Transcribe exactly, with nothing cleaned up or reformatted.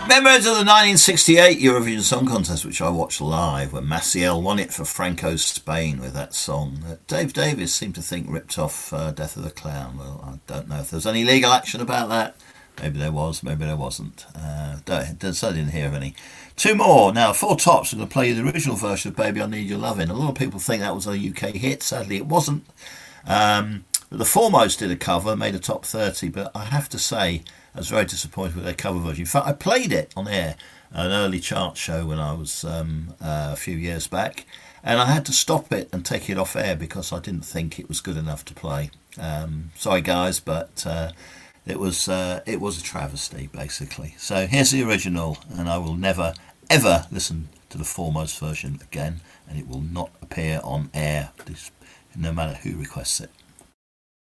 Members of the nineteen sixty-eight Eurovision Song Contest, which I watched live, when Maciel won it for Franco's Spain with that song. Uh, Dave Davies seemed to think ripped off uh, Death of the Clown. Well, I don't know if there was any legal action about that. Maybe there was, maybe there wasn't. Uh, don't, I didn't hear of any. Two more. Now, Four Tops. I'm going to play you the original version of Baby I Need Your Lovin'. A lot of people think that was a U K hit. Sadly, it wasn't. Um, but the Foremost did a cover, made a top thirty, but I have to say, I was very disappointed with their cover version. In fact, I played it on air, an early chart show when I was um, uh, a few years back, and I had to stop it and take it off air because I didn't think it was good enough to play. Um, sorry, guys, but uh, it was uh, it was a travesty, basically. So here's the original, and I will never, ever listen to the Foremost version again, and it will not appear on air, no matter who requests it.